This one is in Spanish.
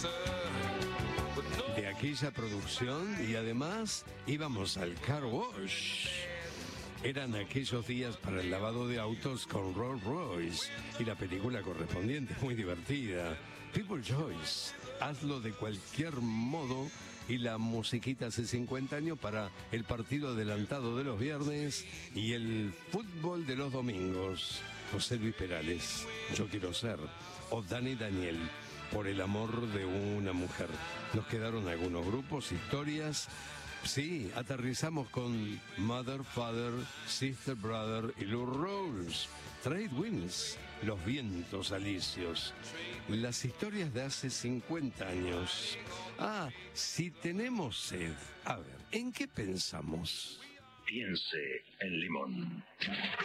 de aquella producción y además íbamos al car wash. Eran aquellos días para el lavado de autos con Rolls Royce y la película correspondiente, muy divertida. People Choice, hazlo de cualquier modo, y la musiquita hace 50 años para el partido adelantado de los viernes y el fútbol de los domingos. José Luis Perales, Yo quiero ser, o Dani Daniel, Por el amor de una mujer. Nos quedaron algunos grupos, historias. Sí, aterrizamos con Mother, Father, Sister, Brother y Lou Rawls. Trade Winds, Los vientos alisios. Las historias de hace 50 años. Ah, si tenemos sed. A ver, ¿en qué pensamos? Piense en Limón.